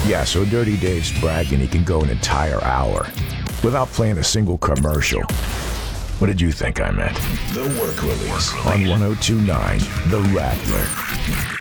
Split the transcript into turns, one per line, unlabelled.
Yeah, so Dirty Dave's bragging he can go an entire hour without playing a single commercial. What did you think I meant?
The Work Release
On 102.9 The Rattler.